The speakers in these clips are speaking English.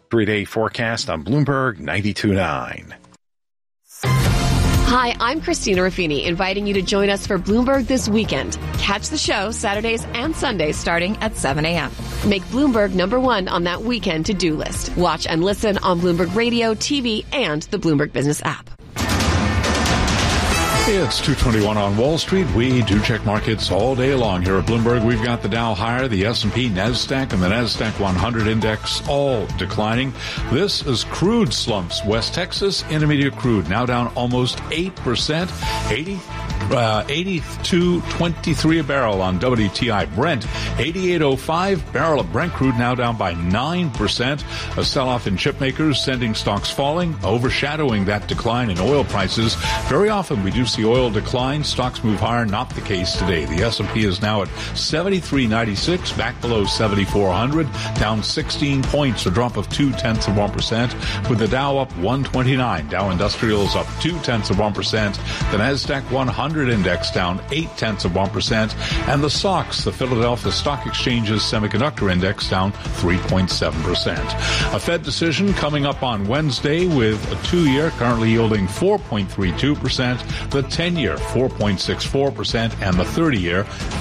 3-day forecast on Bloomberg 92.9. Hi, I'm Christina Ruffini, inviting you to join us for Bloomberg This Weekend. Catch the show Saturdays and Sundays starting at 7 a.m. Make Bloomberg #1 on that weekend to-do list. Watch and listen on Bloomberg Radio, TV, and the Bloomberg Business app. It's 2:21 on Wall Street. We do check markets all day long here at Bloomberg. We've got the Dow higher, the S&P, NASDAQ, and the NASDAQ 100 index all declining. This is crude slumps. West Texas Intermediate crude now down almost 8%, 82.23 a barrel on WTI. Brent 88.05 barrel of Brent crude now down by 9%. A sell-off in chip makers sending stocks falling, overshadowing that decline in oil prices. Very often we do see oil decline, stocks move higher. Not the case today. The S&P is now at 73.96, back below 7,400, down 16 points, a drop of 0.2%, with the Dow up 129. Dow Industrials up 0.2%. The NASDAQ 100 index down 0.8%, and the SOX, the Philadelphia Stock Exchange's semiconductor index, down 3.7%. A Fed decision coming up on Wednesday with a 2-year currently yielding 4.32%, the 10-year 4.64%, and the 30-year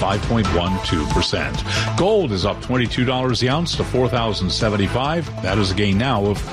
5.12%. Gold is up $22 the ounce to $4,075. That is a gain now of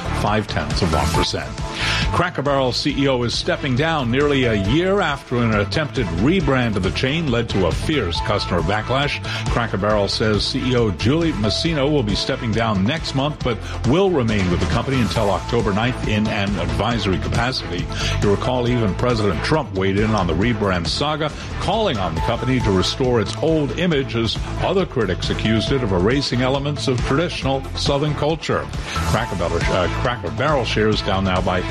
0.5%. Cracker Barrel CEO is stepping down nearly a year after an attempted rebrand of the chain led to a fierce customer backlash. Cracker Barrel says CEO Julie Masino will be stepping down next month, but will remain with the company until October 9th in an advisory capacity. You recall even President Trump weighed in on the rebrand saga, calling on the company to restore its old image as other critics accused it of erasing elements of traditional Southern culture. Cracker Barrel shares down now by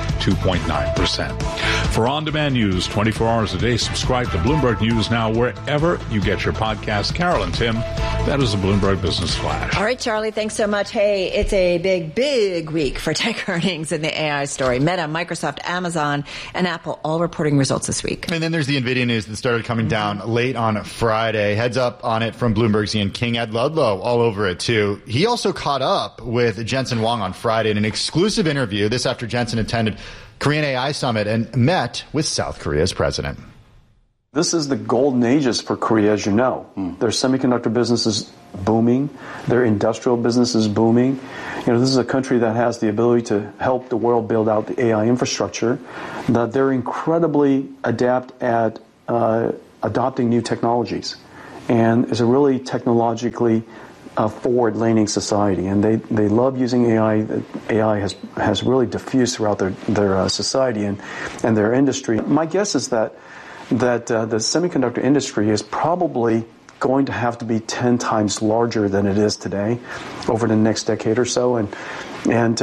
2.9%. For on-demand news 24 hours a day, subscribe to Bloomberg News Now wherever you get your podcasts. Carol and Tim, that is the Bloomberg Business Flash. All right, Charlie, thanks so much. Hey, it's a big week for tech earnings in the AI story. Meta, Microsoft, Amazon, and Apple all reporting results this week. And then there's the NVIDIA news that started coming down late on Friday. Heads up on it from Bloomberg's Ian King. Ed Ludlow all over it, too. He also caught up with Jensen Huang on Friday in an exclusive interview. This after Jensen attended Korean AI Summit and met with South Korea's president. This is the golden ages for Korea, as you know. Their semiconductor business is booming. Their industrial business is booming. You know, this is a country that has the ability to help the world build out the AI infrastructure. That they're incredibly adept at adopting new technologies, and is a really technologically forward-leaning society, and they love using AI. AI has really diffused throughout their society and their industry. My guess is that the semiconductor industry is probably going to have to be 10 times larger than it is today over the next decade or so, and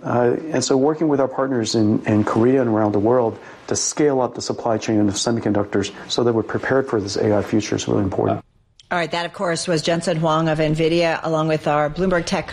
so working with our partners in Korea and around the world to scale up the supply chain of semiconductors so that we're prepared for this AI future is really important. All right, that, of course, was Jensen Huang of NVIDIA, along with our Bloomberg Tech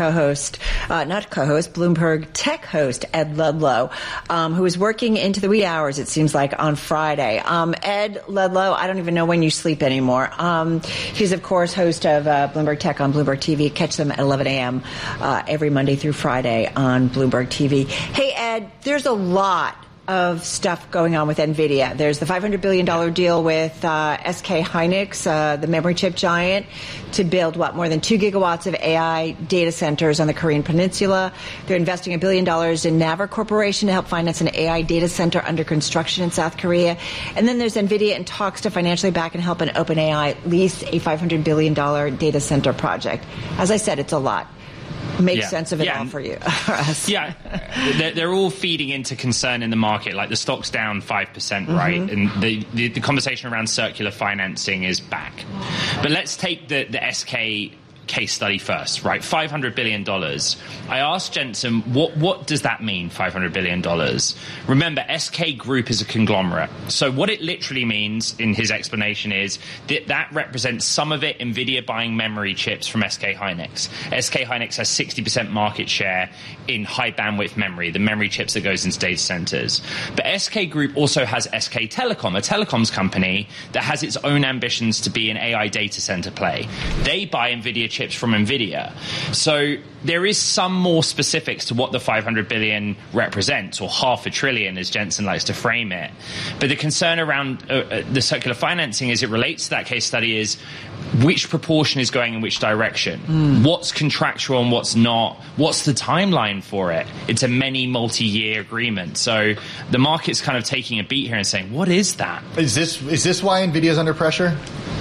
Bloomberg Tech host, Ed Ludlow, who was working into the wee hours, it seems like, on Friday. Ed Ludlow, I don't even know when you sleep anymore. He's, of course, host of Bloomberg Tech on Bloomberg TV. Catch them at 11 a.m. Every Monday through Friday on Bloomberg TV. Hey, Ed, there's a lot of stuff going on with NVIDIA. There's the $500 billion deal with SK Hynix, the memory chip giant, to build, more than 2 gigawatts of AI data centers on the Korean Peninsula. They're investing $1 billion in Naver Corporation to help finance an AI data center under construction in South Korea. And then there's NVIDIA in talks to financially back and help an OpenAI lease a $500 billion data center project. As I said, it's a lot. Make sense of it all for you. For us. Yeah, they're all feeding into concern in the market. Like the stock's down 5%, right? And the conversation around circular financing is back. But let's take the SK case study first, right? $500 billion. I asked Jensen, what does that mean, $500 billion? Remember, SK Group is a conglomerate. So what it literally means, in his explanation, is that represents some of it NVIDIA buying memory chips from SK Hynix. SK Hynix has 60% market share in high bandwidth memory, the memory chips that goes into data centers. But SK Group also has SK Telecom, a telecoms company that has its own ambitions to be an AI data center play. They buy NVIDIA chips from NVIDIA. So there is some more specifics to what the 500 billion represents, or $500 billion, as Jensen likes to frame it. But the concern around the circular financing as it relates to that case study is which proportion is going in which direction? What's contractual and what's not? What's the timeline for it? It's a many multi-year agreement. So the market's kind of taking a beat here and saying, what is that? Is this why NVIDIA is under pressure?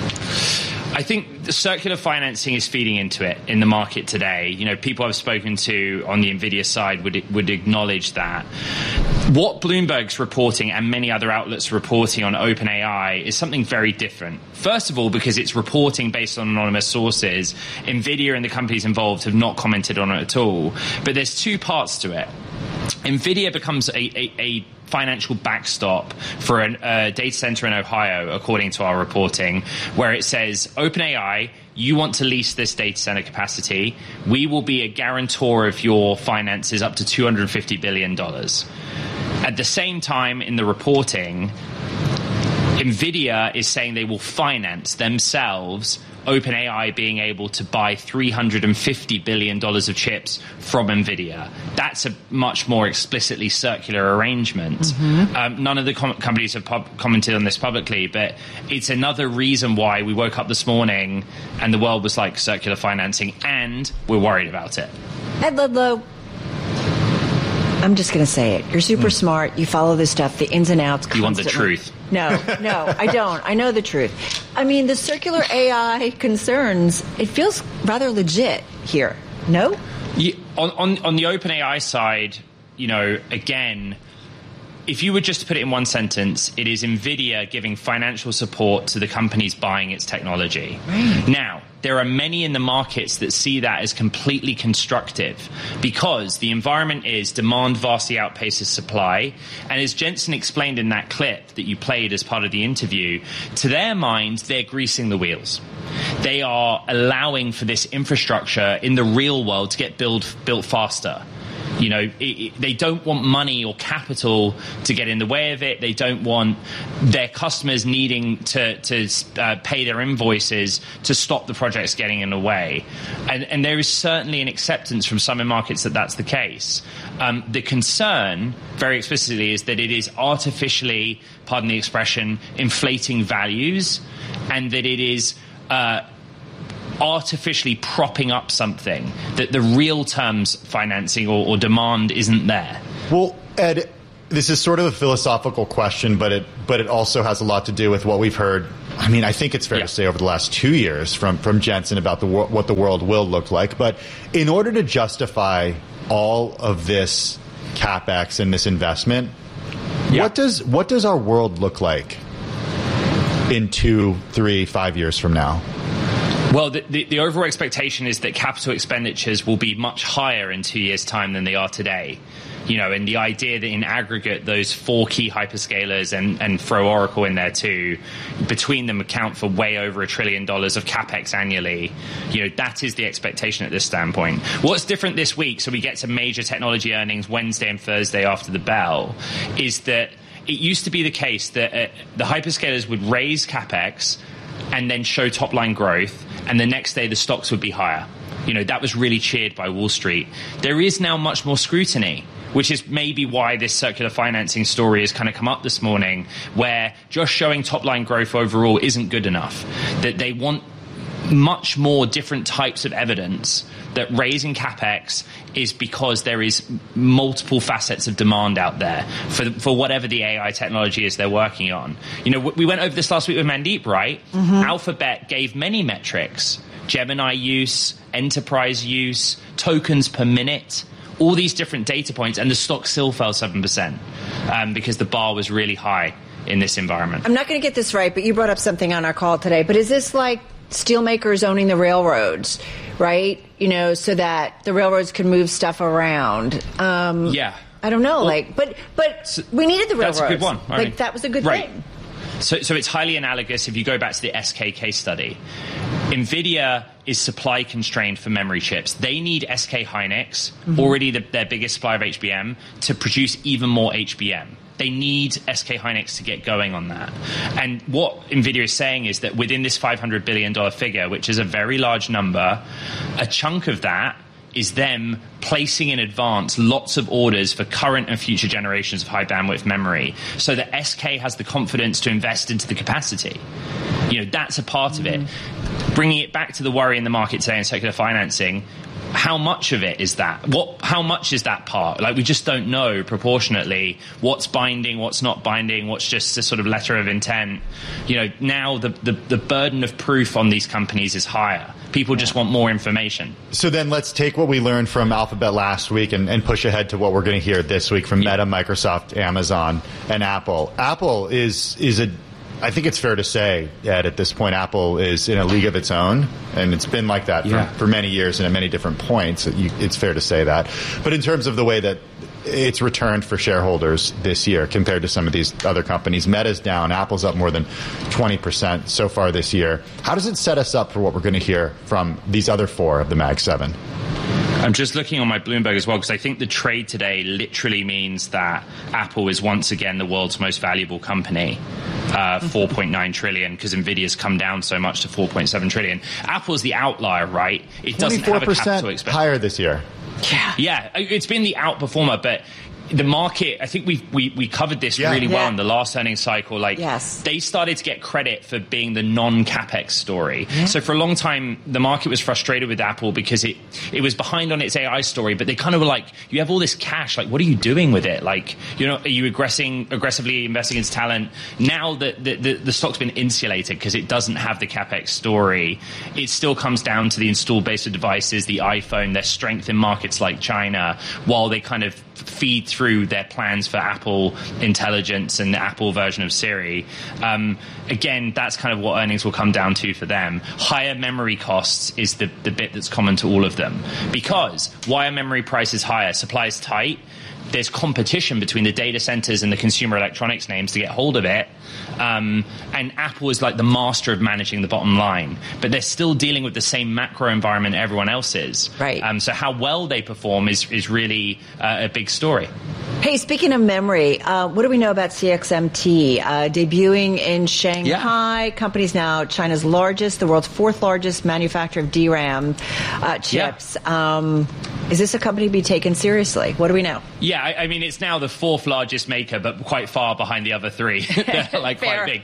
I think the circular financing is feeding into it in the market today. You know, people I've spoken to on the NVIDIA side would acknowledge that. What Bloomberg's reporting and many other outlets reporting on OpenAI is something very different. First of all, because it's reporting based on anonymous sources. NVIDIA and the companies involved have not commented on it at all. But there's two parts to it. NVIDIA becomes a financial backstop for a data center in Ohio, according to our reporting, where it says, OpenAI, you want to lease this data center capacity. We will be a guarantor of your finances up to $250 billion. At the same time, in the reporting, NVIDIA is saying they will finance themselves OpenAI being able to buy $350 billion of chips from NVIDIA. That's a much more explicitly circular arrangement. None of the companies have commented on this publicly, but it's another reason why we woke up this morning and the world was like circular financing, and we're worried about it. Ed Ludlow, I'm just going to say it. You're super smart. You follow this stuff, the ins and outs constantly. You want the truth? No, I don't. I know the truth. I mean, the circular AI concerns, it feels rather legit here. No? Yeah, on the OpenAI side, you know, again, if you were just to put it in one sentence, it is NVIDIA giving financial support to the companies buying its technology. Now, there are many in the markets that see that as completely constructive because the environment is demand vastly outpaces supply. And as Jensen explained in that clip that you played as part of the interview, to their mind, they're greasing the wheels. They are allowing for this infrastructure in the real world to get built faster. You know, they don't want money or capital to get in the way of it. They don't want their customers needing to pay their invoices to stop the projects getting in the way. And there is certainly an acceptance from some in markets that that's the case. The concern, very explicitly, is that it is artificially, pardon the expression, inflating values, and that it is artificially propping up something that the real terms financing or demand isn't there. Well, Ed, this is sort of a philosophical question, but it also has a lot to do with what we've heard. I mean, I think it's fair to say over the last 2 years from Jensen about what the world will look like. But in order to justify all of this CapEx and this investment, what does our world look like in 2, 3, 5 years from now? Well, the overall expectation is that capital expenditures will be much higher in 2 years' time than they are today. You know, and the idea that in aggregate, those 4 key hyperscalers and throw Oracle in there too, between them account for way over $1 trillion of CapEx annually. You know, that is the expectation at this standpoint. What's different this week, so we get some major technology earnings Wednesday and Thursday after the bell, is that it used to be the case that the hyperscalers would raise CapEx and then show top-line growth, and the next day the stocks would be higher. You know, that was really cheered by Wall Street. There is now much more scrutiny, which is maybe why this circular financing story has kind of come up this morning, where just showing top-line growth overall isn't good enough. That they want much more different types of evidence that raising CapEx is because there is multiple facets of demand out there for whatever the AI technology is they're working on. You know, we went over this last week with Mandeep, right? Alphabet gave many metrics: Gemini use, enterprise use, tokens per minute, all these different data points, and the stock still fell 7% because the bar was really high in this environment. I'm not going to get this right, but you brought up something on our call today. But is this like steelmakers owning the railroads, right? You know, so that the railroads can move stuff around. Yeah. I don't know, well, but we needed the railroads. That's a good one. That was a good thing. So it's highly analogous if you go back to the SK case study. NVIDIA is supply constrained for memory chips. They need SK Hynix, already their biggest supplier of HBM, to produce even more HBM. They need SK Hynix to get going on that. And what NVIDIA is saying is that within this $500 billion figure, which is a very large number, a chunk of that is them placing in advance lots of orders for current and future generations of high bandwidth memory so that SK has the confidence to invest into the capacity. That's a part of it. Bringing it back to the worry in the market today in circular financing, how much of it is that? How much is that part? We just don't know proportionately what's binding, what's not binding, what's just a sort of letter of intent. Now the burden of proof on these companies is higher. People just want more information. So then let's take what we learned from Alphabet last week and push ahead to what we're going to hear this week from Meta, Microsoft, Amazon, and Apple. Apple is I think it's fair to say, Ed, at this point, Apple is in a league of its own, and it's been like that for many years and at many different points. It's fair to say that. But in terms of the way that it's returned for shareholders this year compared to some of these other companies, Meta's down, Apple's up more than 20% so far this year. How does it set us up for what we're going to hear from these other four of the Mag 7? I'm just looking on my Bloomberg as well, because I think the trade today literally means that Apple is once again the world's most valuable company. 4.9 trillion, because Nvidia's come down so much to 4.7 trillion. Apple's the outlier, right? It doesn't have a capital expense. Higher this year. Yeah, it's been the outperformer, but the market, I think we covered this really well in the last earnings cycle. They started to get credit for being the non-capex story. Yeah. So for a long time, the market was frustrated with Apple because it was behind on its AI story, but they kind of were like, you have all this cash, what are you doing with it? Are you aggressively investing into talent? Now that the stock's been insulated because it doesn't have the capex story, it still comes down to the installed base of devices, the iPhone, their strength in markets like China, while they kind of feed through their plans for Apple Intelligence and the Apple version of Siri. Again, that's kind of what earnings will come down to for them. Higher memory costs is the bit that's common to all of them. Because why are memory prices higher? Supply is tight. There's competition between the data centers and the consumer electronics names to get hold of it. And Apple is like the master of managing the bottom line. But they're still dealing with the same macro environment everyone else is. Right. So how well they perform is really a big story. Hey, speaking of memory, what do we know about CXMT? Debuting in Shanghai. Company's now China's largest, the world's fourth largest manufacturer of DRAM chips. Yeah. Is this a company to be taken seriously? What do we know? Yeah, I mean, it's now the fourth largest maker, but quite far behind the other three. They're quite big.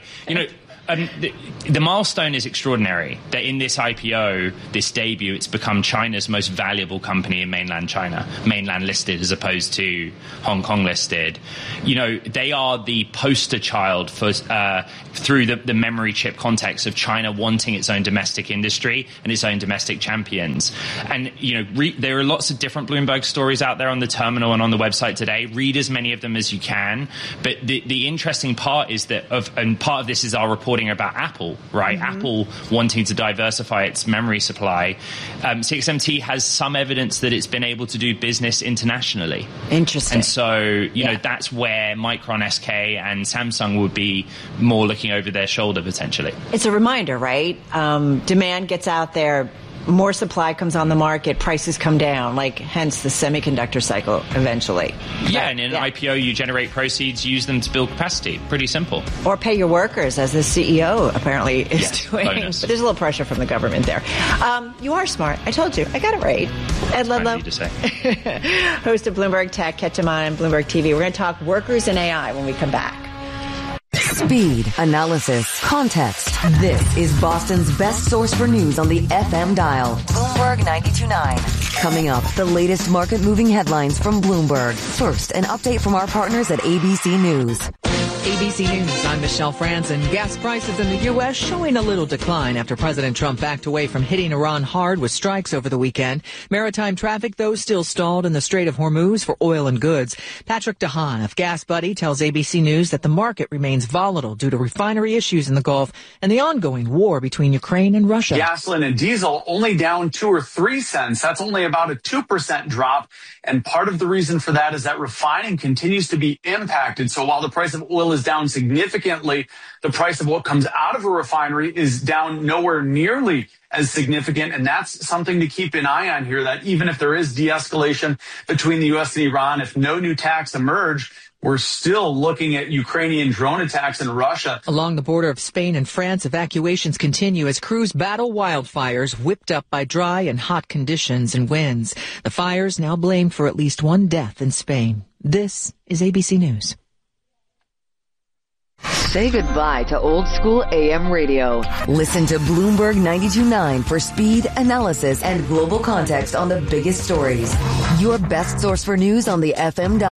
The milestone is extraordinary that in this IPO, this debut, it's become China's most valuable company in mainland China, mainland listed as opposed to Hong Kong listed. They are the poster child for through the memory chip context of China wanting its own domestic industry and its own domestic champions. And, there are lots of different Bloomberg stories out there on the terminal and on the website today. Read as many of them as you can. But the interesting part is and part of this is our reporting about Apple, right? Mm-hmm. Apple wanting to diversify its memory supply. CXMT has some evidence that it's been able to do business internationally. Interesting. And so, that's where Micron, SK, and Samsung would be more looking over their shoulder potentially. It's a reminder, right? Demand gets out there. More supply comes on the market, prices come down, hence the semiconductor cycle eventually. Yeah, and in an IPO, you generate proceeds, use them to build capacity. Pretty simple. Or pay your workers, as the CEO apparently is doing. Bonus. But there's a little pressure from the government there. You are smart. I told you. I got it right. Ed Ludlow, host of Bloomberg Tech. Catch him on Bloomberg TV. We're going to talk workers and AI when we come back. Speed, analysis, context. This is Boston's best source for news on the FM dial. Bloomberg 92.9. Coming up, the latest market-moving headlines from Bloomberg. First, an update from our partners at ABC News. ABC News, I'm Michelle Franzen. Gas prices in the U.S. showing a little decline after President Trump backed away from hitting Iran hard with strikes over the weekend. Maritime traffic, though, still stalled in the Strait of Hormuz for oil and goods. Patrick DeHaan of Gas Buddy tells ABC News that the market remains volatile due to refinery issues in the Gulf and the ongoing war between Ukraine and Russia. Gasoline and diesel only down 2 or 3 cents. That's only about a 2% drop. And part of the reason for that is that refining continues to be impacted. So while the price of oil is down significantly. The price of what comes out of a refinery is down nowhere nearly as significant. And that's something to keep an eye on here, that even if there is de-escalation between the U.S. and Iran, if no new attacks emerge, we're still looking at Ukrainian drone attacks in Russia. Along the border of Spain and France, evacuations continue as crews battle wildfires whipped up by dry and hot conditions and winds. The fires now blamed for at least one death in Spain. This is ABC News. Say goodbye to old school AM radio. Listen to Bloomberg 92.9 for speed, analysis, and global context on the biggest stories. Your best source for news on the FM dial.